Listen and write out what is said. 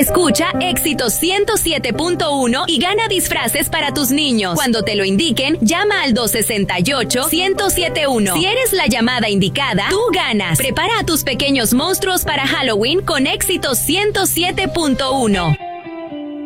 Escucha Éxito 107.1 y gana disfraces para tus niños. Cuando te lo indiquen, llama al 268-1071. Si eres la llamada indicada, tú ganas. Prepara a tus pequeños monstruos para Halloween con Éxito 107.1.